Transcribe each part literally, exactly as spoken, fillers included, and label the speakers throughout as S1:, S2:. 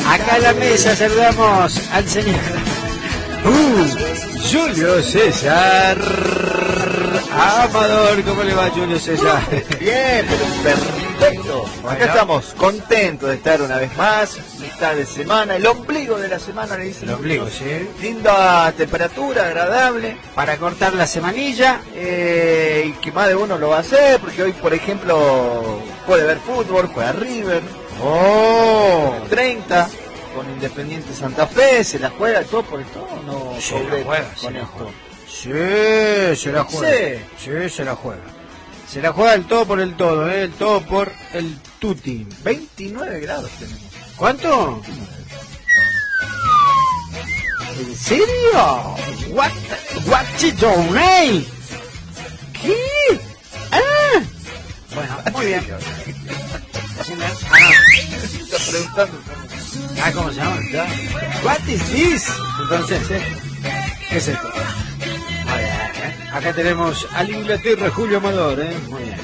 S1: Acá en la mesa saludamos al señor uh, Julio César Amador. ¿Cómo le va, Julio César?
S2: Bien, pero perfecto. Acá bueno, estamos contentos de estar una vez más, mitad de semana, el ombligo de la semana, le dicen.
S1: El ombligo, sí.
S2: Linda temperatura, agradable.
S1: Para cortar la semanilla.
S2: Eh, y que más de uno lo va a hacer, porque hoy, por ejemplo, puede ver fútbol, juega River.
S1: Oh,
S2: treinta con Independiente Santa Fe, se la juega todo por esto, no
S1: se la juega,
S2: con
S1: se
S2: esto.
S1: Sí, se la juega.
S2: Sí.
S1: sí, se la juega. Se la juega el todo por el todo, ¿eh? El todo por el tutti.
S2: veintinueve grados tenemos.
S1: ¿Cuánto? ¿En serio? What? What you doing? ¿Qué? Ah. Bueno, muy bien.
S2: Está preguntando.
S1: Ah, ¿cómo se llama? What is this? Entonces, ¿eh? ¿Qué es esto? Muy bien, ¿eh? Acá tenemos al Inglaterra Julio Amador, ¿eh? Muy bien.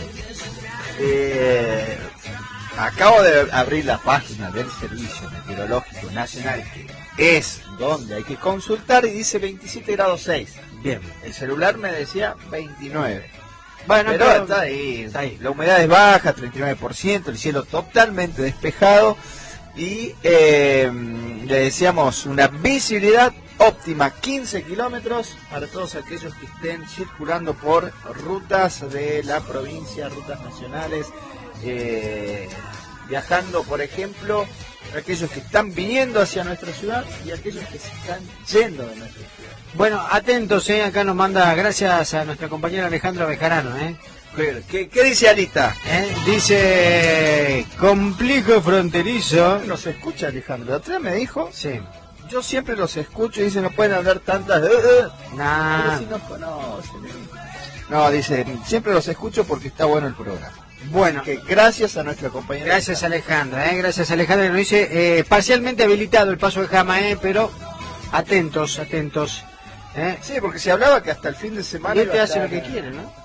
S2: Eh, acabo de abrir la página del Servicio Meteorológico Nacional, que es donde hay que consultar, y dice veintisiete grados seis.
S1: Bien.
S2: El celular me decía veintinueve.
S1: Bueno,
S2: pero,
S1: pero
S2: está, ahí.
S1: está ahí.
S2: La humedad es baja, treinta y nueve por ciento, el cielo totalmente despejado y eh, le decíamos una visibilidad óptima, quince kilómetros para todos aquellos que estén circulando por rutas de la provincia, rutas nacionales, eh, viajando, por ejemplo, aquellos que están viniendo hacia nuestra ciudad y aquellos que se están yendo de nuestra ciudad.
S1: Bueno, atentos, ¿eh? Acá nos manda, gracias a nuestra compañera Alejandra Bejarano, ¿eh?
S2: ¿Qué, qué dice Alita?
S1: ¿Eh? Dice, complejo fronterizo.
S2: ¿Nos escucha, Alejandro? La otra me dijo.
S1: Sí.
S2: Yo siempre los escucho y dice, no pueden hablar tantas... Uh, uh.
S1: Nah.
S2: Pero si no conocen. No, dice, siempre los escucho porque está bueno el programa.
S1: Bueno,
S2: que gracias a nuestra compañera.
S1: Gracias Alejandra, ¿eh? Gracias Alejandra, que nos dice, eh, parcialmente habilitado el paso de Jama, ¿eh? Pero atentos, atentos. ¿Eh?
S2: Sí, porque se hablaba que hasta el fin de semana...
S1: Y este hace lo que quiere, ¿no?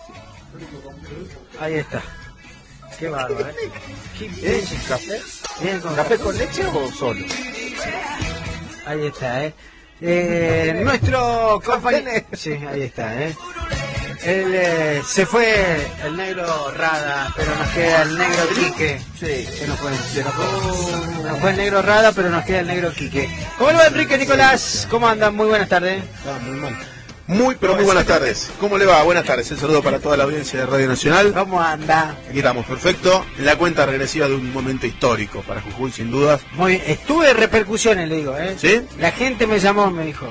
S1: Ahí está. Qué bárbaro, ¿eh?
S2: ¿Eh? ¿Sin café?
S1: Bien, con
S2: ¿Café con leche o solo?
S1: Ahí está, ¿eh? eh nuestro compañero... Sí, ahí está, ¿eh? El, eh, se fue el negro Rada, pero nos queda el negro Quique.
S2: Sí,
S1: se nos fue. Se nos fue, se nos fue el negro Rada, pero nos queda el negro Quique. ¿Cómo le va, Enrique Nicolás? ¿Cómo andan? Muy buenas tardes.
S3: Ah, muy mal. Muy, pero muy buenas tardes. ¿Cómo le va? Buenas tardes. Un saludo para toda la audiencia de Radio Nacional.
S1: ¿Cómo anda?
S3: Aquí estamos, perfecto. En la cuenta regresiva de un momento histórico para Jujuy, sin dudas.
S1: Muy bien. Estuve repercusiones, le digo, ¿eh?
S3: ¿Sí?
S1: La gente me llamó, me dijo,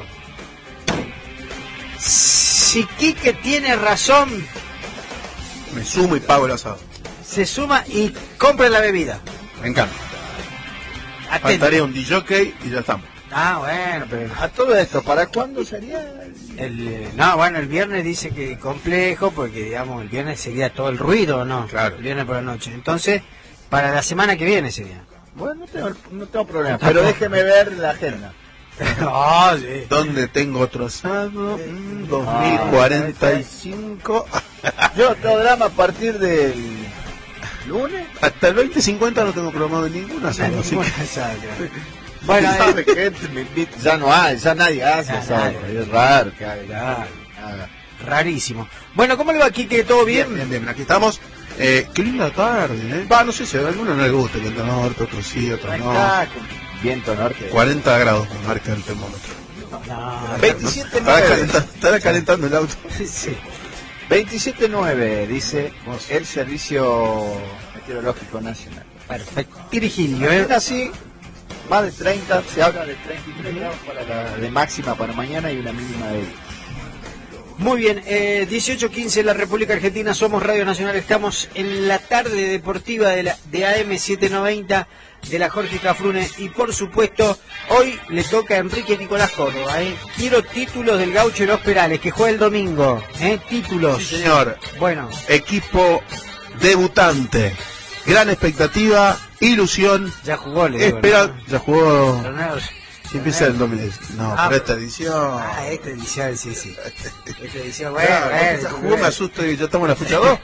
S1: si Quique tiene razón,
S3: me sumo y pago el asado.
S1: Se suma y compra la bebida.
S3: Me encanta.
S1: Atento.
S3: Faltaría un D J y ya estamos.
S1: Ah, bueno, pero...
S2: A todo esto, ¿para cuándo sería?
S1: El, no, bueno, el viernes dice que complejo, porque digamos, el viernes sería todo el ruido, ¿no?
S3: Claro.
S1: El viernes por la noche. Entonces, para la semana que viene sería.
S2: Bueno, no tengo, no tengo problema, pero déjeme ver la agenda.
S1: Oh, sí.
S3: ¿Dónde tengo otro asado? Mm, dos mil cuarenta y cinco.
S2: Yo programa a partir del lunes.
S3: Hasta el veinte cincuenta no tengo programado ningún asado. Así que...
S1: Bueno,
S2: ¿sabe qué? Ya no hay, ya nadie hace
S1: ya
S2: asado.
S1: Nadie.
S2: Es raro que haga.
S1: Claro. Rarísimo. Bueno, ¿cómo le va, Quique? ¿Todo bien?
S3: Bien, bien, bien. Aquí estamos. Eh, qué linda tarde, ¿eh? Va, no sé si a algunos no les gusta el viento norte, otros sí, otros no.
S2: Está, viento norte.
S3: cuarenta grados me marca el termómetro.
S1: No,
S2: veintisiete
S3: Estará
S2: nueve.
S3: calentando, estará calentando el auto.
S1: Sí.
S2: veintisiete nueve, dice el Servicio Meteorológico Nacional.
S1: Perfecto. Virgilio, ¿eh?
S2: Así, más de treinta, se habla de treinta y tres grados para la, de máxima para mañana y una mínima de diez.
S1: Muy bien, eh, dieciocho quince en la República Argentina, somos Radio Nacional, estamos en la tarde deportiva de, la, de A M setecientos noventa de la Jorge Cafrune y por supuesto hoy le toca a Enrique Nicolás Córdoba. ¿eh? Quiero títulos del Gaucho de los Perales, que juega el domingo, ¿eh? Títulos.
S3: Sí, señor.
S1: Bueno.
S3: Equipo debutante, gran expectativa, ilusión.
S1: Ya jugó, le digo,
S3: Espera,
S1: ¿no?
S3: ya jugó.
S1: Torneos.
S3: Si empieza el dos mil diez. No,
S1: Ah,
S3: pero esta edición.
S1: Ah, esta edición, sí, sí. Esta edición, bueno,
S3: Claro,
S1: bueno,
S3: esta jugó,
S1: bueno.
S3: me asusto y ya estamos en la fecha dos.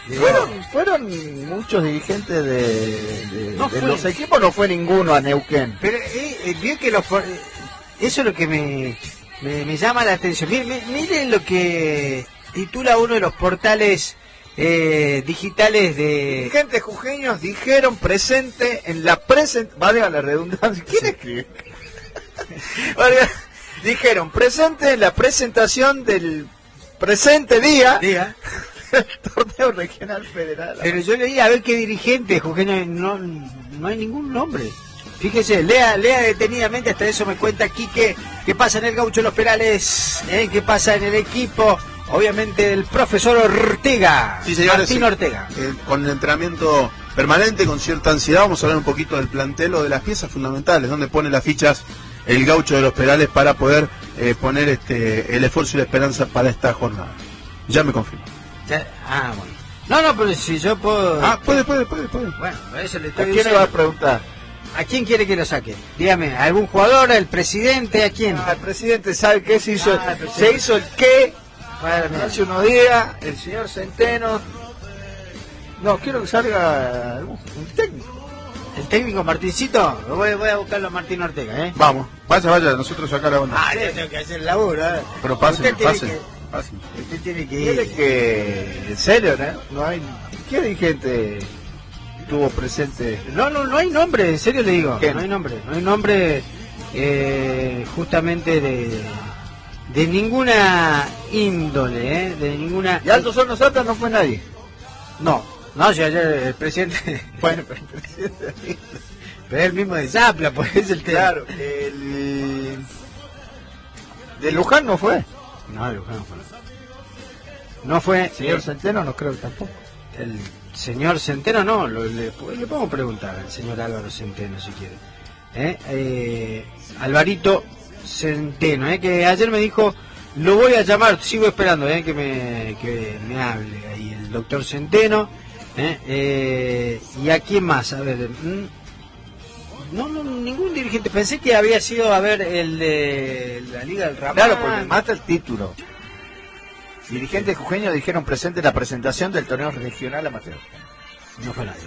S2: Fueron, fueron muchos dirigentes de, de,
S1: No
S2: de
S1: fue.
S2: los equipos, no fue ninguno a Neuquén.
S1: Pero eh, eh, vio que los por- eh, eso es lo que me, me, me llama la atención. Miren, miren- miren lo que titula uno de los portales eh, digitales de...
S2: Dirigentes jujeños dijeron presente en la presentación, valga la redundancia, ¿quién escribe? Valga- dijeron presente en la presentación del presente día
S1: Diga.
S2: del torneo regional federal.
S1: Pero yo leí a ver qué dirigente jujeño, no, no hay ningún nombre. Fíjese, lea, lea detenidamente, hasta eso me cuenta Quique, qué pasa en el Gaucho Los Perales, ¿eh? Qué pasa en el equipo, obviamente del profesor Ortega,
S3: Sí, señores,
S1: Martín
S3: sí.
S1: Ortega.
S3: Eh, con el entrenamiento permanente, con cierta ansiedad, vamos a hablar un poquito del plantel o de las piezas fundamentales, donde pone las fichas el Gaucho de Los Perales para poder eh, poner este el esfuerzo y la esperanza para esta jornada. Ya me confirmo.
S1: Ya- Ah, bueno. No, no, pero si yo puedo...
S3: Ah, puede, puede, puede, puede.
S1: Bueno, por eso le
S2: ¿A
S1: estoy
S2: quién le
S1: diciendo.
S2: va a preguntar?
S1: ¿A quién quiere que lo saque? Dígame, ¿a algún jugador, al presidente, a quién?
S2: Ah, el presidente sabe qué se hizo.
S1: Ah, el presidente.
S2: Se hizo el qué
S1: Bueno, mira.
S2: hace unos días, el señor Centeno. No, quiero que salga algún- un técnico.
S1: El técnico Martincito, voy, voy a buscarlo a Martín Ortega, ¿eh?
S3: Vamos, vaya, vaya, nosotros acá la onda.
S1: Ah, yo tengo que hacer el laburo, ¿eh?
S3: Pero pasen,
S1: Usted tiene
S3: pasen,
S1: que-
S3: pasen.
S1: Usted tiene que
S2: Quiere
S1: ir.
S2: que, en serio, ¿no? No hay. ¿Qué dirigente estuvo presente?
S1: No, no, no hay nombre, en serio le digo.
S2: ¿Qué?
S1: No hay nombre, no hay nombre eh, justamente de, de ninguna índole, ¿eh? De ninguna...
S2: Y Alto Son nosotros no fue nadie.
S1: No, no, si ayer el presidente...
S2: Bueno, pero el presidente.
S1: Pero es el mismo de Zapla, pues es el tema.
S2: Claro, el. De Luján no fue.
S1: No, Luján no fue. No fue...
S2: Señor
S1: eh,
S2: Centeno no creo que tampoco.
S1: el señor Centeno, no, lo- le, le podemos preguntar al señor Álvaro Centeno si quiere. ¿Eh? Eh, Alvarito Centeno, ¿eh? Que ayer me dijo, lo voy a llamar, sigo esperando ¿eh? que, me, que me hable ahí el doctor Centeno. ¿eh? Eh, ¿Y a quién más? A ver, mm, no, no, ningún dirigente, pensé que había sido, a ver, el de la Liga del Ramal.
S2: Claro, porque mata el título. Dirigentes jujeños dijeron presente en la presentación del torneo regional amateur.
S1: No fue nadie.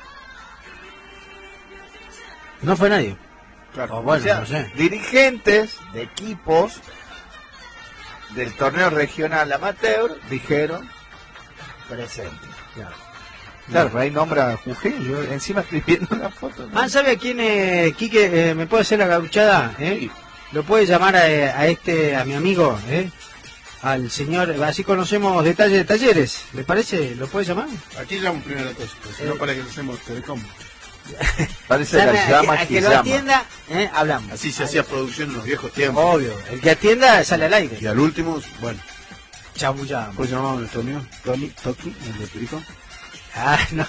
S1: No fue nadie.
S2: Claro,
S1: Oh, bueno,
S2: o sea,
S1: no sé.
S2: dirigentes de equipos del torneo regional amateur dijeron presente.
S1: Claro.
S2: Claro, pero ahí nombra a Jujeño, yo encima estoy viendo la foto. ¿no?
S1: Ah, ¿sabe a quién, eh, Quique, eh, me puede hacer la gauchada? ¿eh? Lo puede llamar a, a este, a mi amigo, ¿eh? Al señor, así conocemos detalles de talleres, ¿le parece? ¿Lo puede llamar?
S3: Aquí llamo primero a todos, si no para que hacemos telecom.
S2: Parece
S1: Llame
S2: la
S1: a,
S2: llama
S1: que, a
S2: que
S1: que lo
S2: llama.
S1: atienda, ¿eh? Hablamos.
S3: Así se hacía producción en los viejos tiempos.
S1: Obvio, el que atienda sale al aire.
S3: Y al último, bueno,
S1: Chamullamos.
S3: ¿cómo se llamaba nuestro amigo? Tony, Toki, el de Perico.
S1: Ah, no.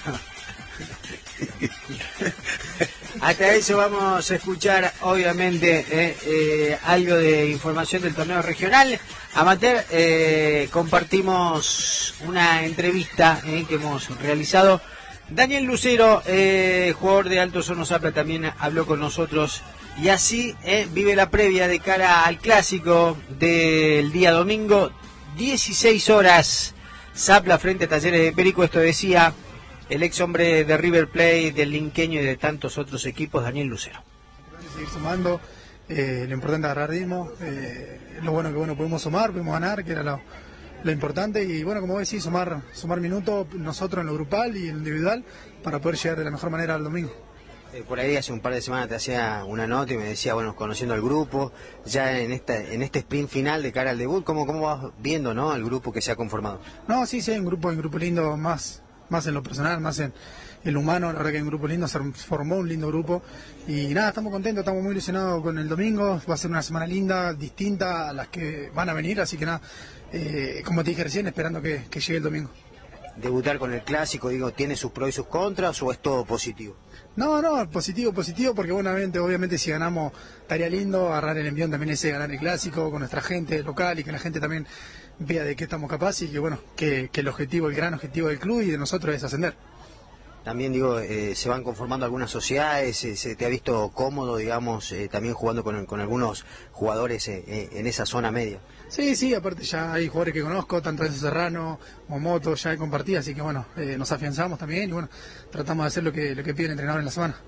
S1: Hasta eso vamos a escuchar, obviamente, eh, eh, algo de información del torneo regional. Amateur, eh, compartimos una entrevista eh, que hemos realizado. Daniel Lucero, eh, jugador de Alto Sono Zapla, también habló con nosotros. Y así eh, vive la previa de cara al clásico del día domingo, dieciséis horas. Zapla frente a Talleres de Perico, esto decía el ex hombre de River Plate, del Linqueño y de tantos otros equipos, Daniel Lucero.
S4: Seguir sumando, eh, lo importante es agarrar ritmo, eh, lo bueno que bueno pudimos sumar, pudimos ganar, que era lo, lo importante, y bueno, como vos decís, sumar, sumar minutos nosotros en lo grupal y en lo individual para poder llegar de la mejor manera al domingo.
S1: Eh, por ahí hace un par de semanas te hacía una nota y me decía, bueno, conociendo al grupo, ya en esta en este sprint final de cara al debut, ¿cómo, cómo vas viendo, no, el grupo que se ha conformado?
S4: No, sí, sí, hay un grupo, hay un grupo lindo, más, más en lo personal, más en el humano, la verdad que hay un grupo lindo, se formó un lindo grupo y nada, estamos contentos, estamos muy ilusionados con el domingo, va a ser una semana linda, distinta a las que van a venir, así que nada, eh, como te dije recién, esperando que, que llegue el domingo.
S1: Debutar con el clásico, digo, ¿tiene sus pros y sus contras o es todo positivo?
S4: No, no, positivo, positivo, porque obviamente, obviamente si ganamos estaría lindo, agarrar el envión también ese, ganar el clásico con nuestra gente local y que la gente también vea de qué estamos capaces y que bueno, que, que el objetivo, el gran objetivo del club y de nosotros es ascender.
S1: también digo, eh, se van conformando algunas sociedades, se, se te ha visto cómodo, digamos, eh, también jugando con, con algunos jugadores eh, eh, en esa zona media.
S4: Sí, sí, aparte ya hay jugadores que conozco, tanto Enzo Serrano, Momoto, ya he compartido, así que bueno, eh, nos afianzamos también y bueno, tratamos de hacer lo que, lo que pide el entrenador en la semana.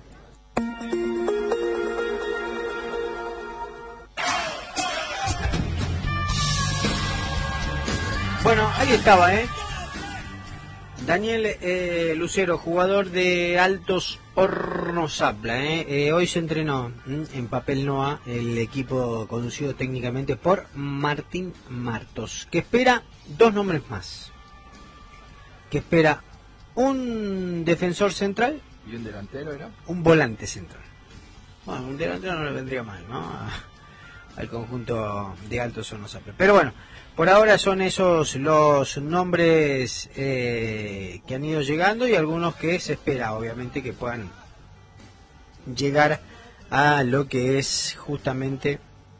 S1: Bueno, ahí estaba, ¿eh? Daniel eh, Lucero, jugador de Altos Hornos Zapla, ¿eh? Eh, hoy se entrenó ¿m? en papel Noa el equipo conducido técnicamente por Martín Martos, que espera dos nombres más, que espera un defensor central
S2: ¿Y un delantero era?
S1: un volante central. Bueno, un delantero no le vendría mal, ¿no? Al conjunto de Altos Hornos Zapla. Pero bueno, por ahora son esos los nombres eh, que han ido llegando y algunos que se espera, obviamente, que puedan llegar a lo que es justamente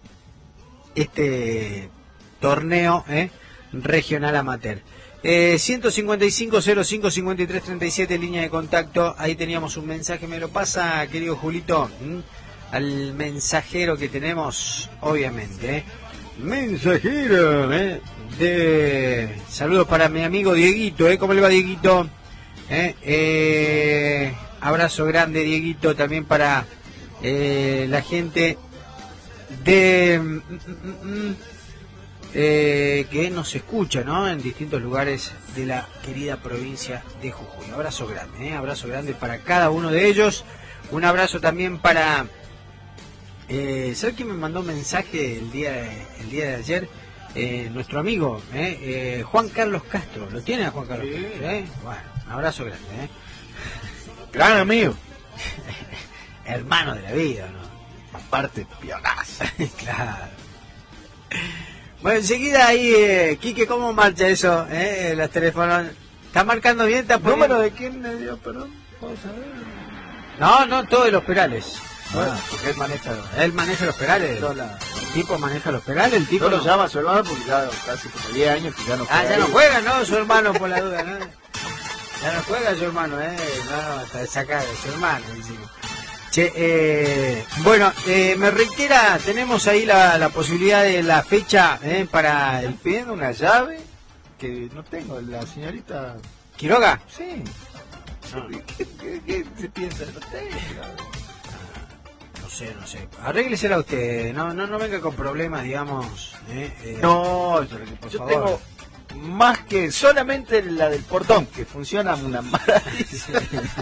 S1: este torneo eh, regional amateur. Eh, ciento cincuenta y cinco, cero cinco, cincuenta y tres, treinta y siete, línea de contacto. Ahí teníamos un mensaje, me lo pasa, querido Julito, ¿m? al mensajero que tenemos, obviamente, ¿eh? Mensajero, ¿eh? De saludos para mi amigo Dieguito, ¿eh? ¿Cómo le va, Dieguito? ¿Eh? Eh, abrazo grande, Dieguito, también para eh, la gente de mm, mm, mm, eh, que nos escucha, ¿no? En distintos lugares de la querida provincia de Jujuy. Abrazo grande, ¿eh? Abrazo grande para cada uno de ellos. Un abrazo también para Eh, ¿sabes quién me mandó un mensaje el día de, el día de ayer? Eh, nuestro amigo, eh, eh, Juan Carlos Castro. ¿Lo tiene a Juan Carlos
S2: Sí.
S1: Castro? ¿Eh? Bueno, un abrazo grande. ¿eh?
S2: Gran amigo.
S1: Hermano de la vida, ¿no?
S2: Aparte, pionazo.
S1: Claro. Bueno, enseguida ahí, eh, Quique, ¿cómo marcha eso? Eh? Los teléfonos. ¿Está marcando bien? ¿Está poniendo...
S2: ¿Número de quién me dio, perdón? Vamos a ver.
S1: No, no, todos los perales.
S2: Bueno, porque él maneja.
S1: Él maneja los perales.
S2: Hola.
S1: El tipo maneja los perales, el tipo...
S2: No lo
S1: no-
S2: llama a su hermano porque ya casi como diez años que ya no
S1: Ah,
S2: juega
S1: ya no
S2: ahí.
S1: juega, ¿no? Su hermano, por la duda, ¿no? Ya no juega su hermano, ¿eh? No, no, está sacado su hermano, encima. Che, eh, bueno, eh, me reitera, tenemos ahí la, la posibilidad de la fecha ¿eh? para el
S2: Están pidiendo una llave que no tengo. La señorita.
S1: Quiroga.
S2: Sí.
S1: No,
S2: ¿Qué, qué- qué se piensa? No tengo.
S1: no sé, no sé. Arréglesela usted, no, no, no venga con problemas, digamos. ¿eh? Eh,
S2: No, yo,
S1: por
S2: yo
S1: favor.
S2: tengo más que solamente la del portón, que funciona una maravilla.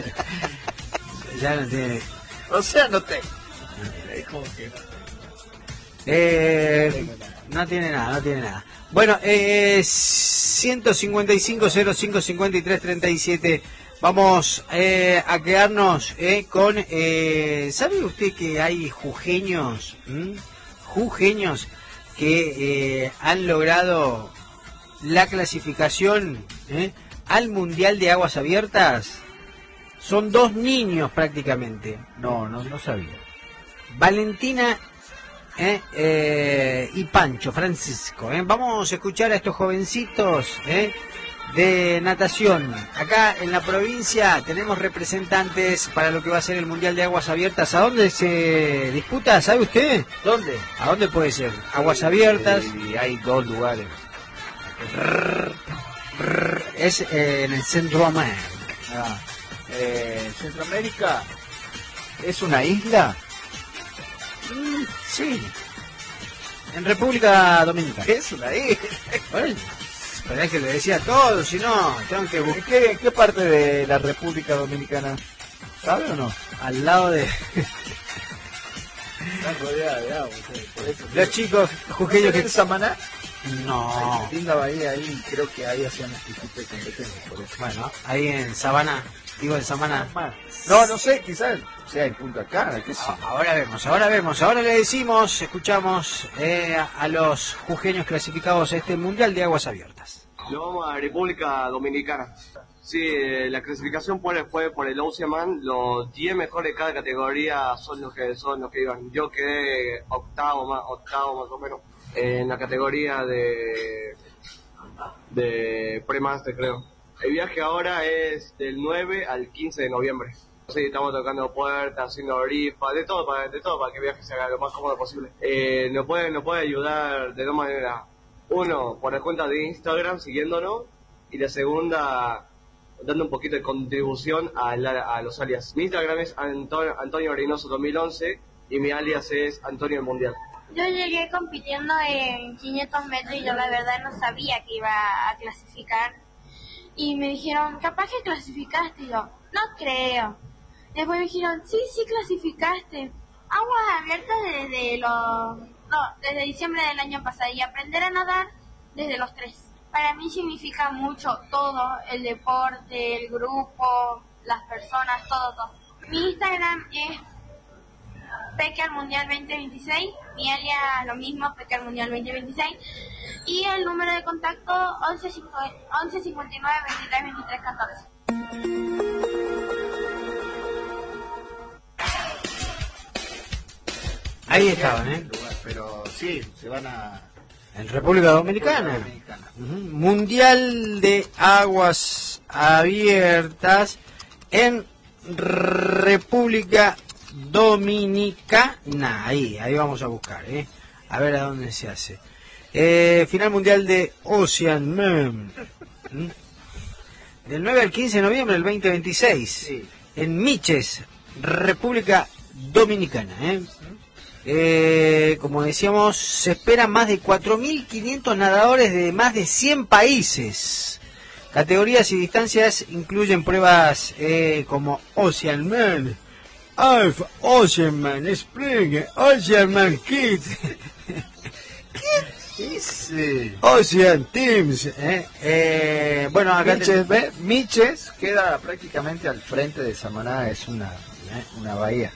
S1: Ya no tiene...
S2: O sea, no tengo. Es como que
S1: Eh, no tiene nada, no tiene nada. Bueno, eh, ciento cincuenta y cinco, cero cinco, cincuenta y tres, treinta y siete. Vamos eh, a quedarnos eh, con... Eh, ¿sabe usted que hay jujeños? ¿m? Jujeños que eh, han logrado la clasificación eh, al Mundial de Aguas Abiertas? Son dos niños prácticamente.
S2: No, no, no sabía.
S1: Valentina eh, eh, y Pancho, Francisco. eh. Vamos a escuchar a estos jovencitos eh, de natación. Acá en la provincia tenemos representantes para lo que va a ser el Mundial de Aguas Abiertas. ¿A dónde se disputa? ¿Sabe usted?
S2: ¿Dónde?
S1: ¿A dónde puede ser? Aguas Abiertas.
S2: Y hay dos lugares.
S1: Es eh, en el Centroamérica.
S2: Ah, eh, Centroamérica es una isla.
S1: Mm, sí. En República Dominicana.
S2: Es una isla.
S1: Bueno, pero es que le decía todo, si no, tengo que
S2: ¿En
S1: buscar
S2: qué, en qué parte de la República Dominicana? ¿Sabe o no?
S1: al lado de
S2: Está rodeada de agua. Por eso.
S1: los chicos jujeños que...
S2: en Samaná?
S1: No,
S2: Hay linda bahía ahí, creo que ahí hacían este tipo de competencias. Por eso.
S1: bueno, ahí en Sabana, digo en Sabana.
S2: No, no sé, quizás sea el punto acá, qué sé.
S1: A- Ahora vemos, ahora vemos, ahora le decimos, escuchamos eh, a, a los jujeños clasificados a este Mundial de Aguas Abiertas.
S5: Lo vamos a República Dominicana. Sí, eh, la clasificación fue, fue por el Ocean. Los diez mejores de cada categoría son los que son los que iban. Yo quedé octavo más, octavo más o menos en la categoría de de pre-master, creo. El viaje ahora es del nueve al quince de noviembre. Sí, estamos tocando puertas, haciendo rifas, de todo para, de todo para que el viaje se haga lo más cómodo posible. Eh, nos puede, nos puede ayudar de dos maneras. Uno, por la cuenta de Instagram, siguiéndonos, y la segunda, dando un poquito de contribución a, la, a los alias. Mi Instagram es Antonio, Antonio Reynoso dos mil once y mi alias es Antonio el Mundial.
S6: Yo llegué compitiendo en quinientos metros y yo la verdad no sabía que iba a clasificar. Y me dijeron, capaz que clasificaste. Y yo, no creo. Después me dijeron, sí, sí clasificaste. Aguas abiertas desde los... No, desde diciembre del año pasado. Y aprender a nadar desde los tres. Para mí significa mucho todo. El deporte, el grupo, las personas, todo, todo. Mi Instagram es Peque al Mundial veinte veintiséis, mi alias lo mismo, Peque al Mundial veinte veintiséis, y el número de contacto once cincuenta y nueve veintitrés veintitrés catorce.
S1: Ahí estaban, ¿eh?
S2: Pero sí, se van a...
S1: En República Dominicana.
S2: Dominicana.
S1: Uh-huh. Mundial de Aguas Abiertas en República Dominicana. Ahí, ahí vamos a buscar, ¿eh? A ver a dónde se hace. Eh, final mundial de Ocean Man. ¿Mm? Del nueve al quince de noviembre del veinte veintiséis.
S2: Sí.
S1: En Miches, República Dominicana, ¿eh? Eh, como decíamos, se esperan más de cuatro mil quinientos nadadores de más de cien países. Categorías y distancias incluyen pruebas eh, como Ocean Man, Alpha, Ocean Man, Spring, Ocean Man Kids,
S2: Ese.
S1: Ocean Teams. Eh, eh, bueno, acá
S2: Miches,
S1: te-
S2: ¿ve? Miches queda prácticamente al frente de Samaná, es una, ¿eh? una bahía.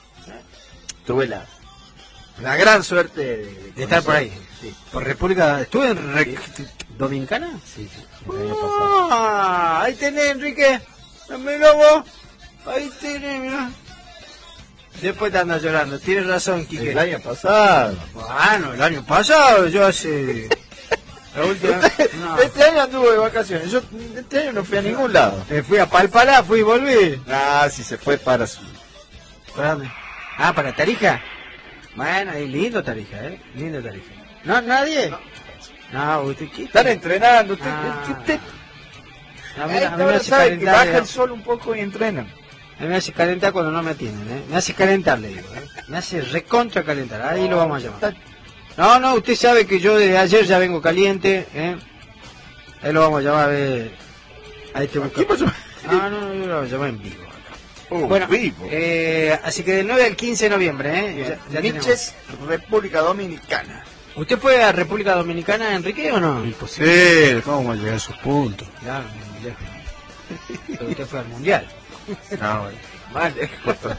S2: Tuve la, la gran suerte de, de
S1: de estar por ahí.
S2: Sí,
S1: Por República, ¿estuve en Re- Dominicana?
S2: sí, sí, el año pasado.
S1: Ah, ahí tenés, Enrique. Mira vos. Ahí tenés, mira. Después te andas llorando. Tienes razón, Quique.
S2: El año pasado.
S1: Bueno, el año pasado, yo hace... La última... No.
S2: Este año anduve de vacaciones. Yo este año no fui a ningún lado.
S1: Me fui a Palpalá, fui y volví.
S2: Ah, si se fue para su...
S1: ¿Para dónde? Ah, ¿para Tarija? Bueno, es lindo Tarija, ¿eh? Lindo Tarija. ¿No? ¿Nadie? No, usted... ¿qué?
S2: Están entrenando. Usted,
S1: Ah.
S2: usted,
S1: A mí,
S2: a
S1: a
S2: esta
S1: mí me
S2: hora
S1: hace
S2: sabe que
S1: calentar,
S2: baja
S1: digamos.
S2: el sol un poco y entrenan.
S1: A mí me hace calentar cuando no me atienden, ¿eh? Me hace calentar, le digo, ¿eh? Me hace recontra calentar. Ahí lo vamos a llamar. No, no, usted sabe que yo desde ayer ya vengo caliente, ¿eh? Ahí lo vamos a llamar a ver... A este
S2: ¿Qué pasó?
S1: No, no, no, yo lo voy a llamar en vivo.
S2: Oh,
S1: Bueno,
S2: vivo.
S1: eh, así que del nueve al quince de noviembre, ¿eh? Ya- ya
S2: Miches, República Dominicana.
S1: tenemos. ¿Usted fue a República Dominicana, Enrique, o no?
S3: Sí, ¿cómo vamos a llegar a esos puntos?
S1: Claro, muy lejos. Pero usted fue al Mundial.
S3: No, bueno.
S2: Vale.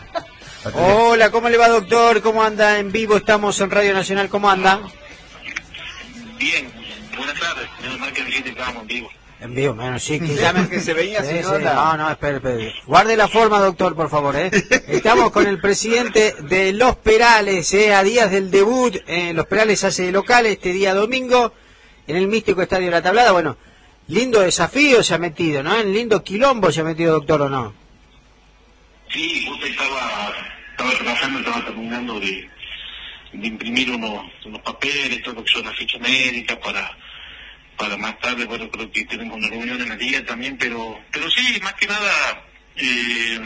S1: Hola, ¿cómo le va, doctor? ¿Cómo anda? En vivo estamos en Radio Nacional, ¿cómo anda?
S7: Bien, buenas tardes. Menos mal que me dijiste que estábamos en vivo.
S1: En vivo, menos sí. Que
S2: Llamen que se veía
S1: Sí,
S2: sin
S1: sí.
S2: onda.
S1: No, no, espere, espere. Guarde la forma, doctor, por favor, ¿eh? Estamos con el presidente de Los Perales, ¿eh? A días del debut. Eh, Los Perales hace de local este día domingo en el místico Estadio de la Tablada. Bueno, lindo desafío se ha metido, ¿no? En lindo quilombo se ha metido, doctor, ¿o no?
S7: Sí, justo estaba, estaba trabajando, estaba terminando de, de imprimir unos, unos papeles, todo lo que son las fichas médicas para, para más tarde, bueno, creo que tenemos una reunión en la día también, pero, pero sí, más que nada, eh,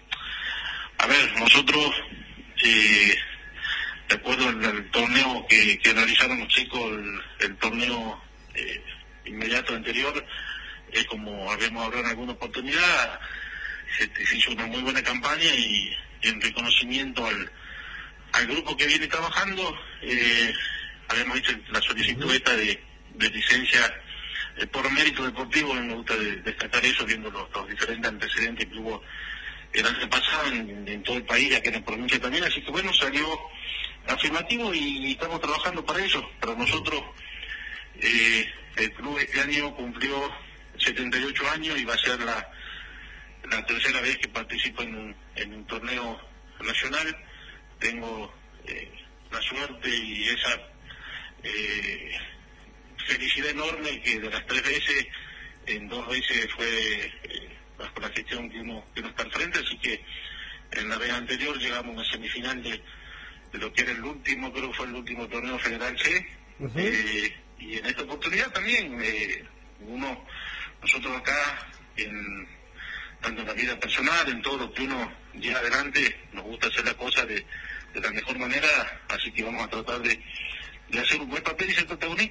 S7: a ver, nosotros, eh, de acuerdo al, al torneo que, que realizaron los chicos, el, el torneo eh, inmediato anterior, eh, como habíamos hablado en alguna oportunidad, se, se hizo una muy buena campaña y, y en reconocimiento al, al grupo que viene trabajando, eh, habíamos hecho la solicitud esta de, de licencia eh, por mérito deportivo. Me gusta de, destacar eso, viendo los, los diferentes antecedentes que hubo el año pasado en, en todo el país, aquí en la provincia también, así que bueno, salió afirmativo y, y estamos trabajando para eso. Para nosotros, eh, el club este año cumplió setenta y ocho años y va a ser la la tercera vez que participo en un, en un torneo nacional. Tengo eh, la suerte y esa eh, felicidad enorme que de las tres veces en dos veces fue eh, bajo la gestión que uno, que uno está al frente, así que en la vez anterior llegamos a una semifinal de, de lo que era el último, creo que fue el último torneo Federal C, uh-huh. eh, y en esta oportunidad también, eh, uno, nosotros acá, en, tanto en la vida personal, en todo lo que uno lleva adelante, nos gusta hacer la cosa de, de la mejor manera, así que vamos a tratar de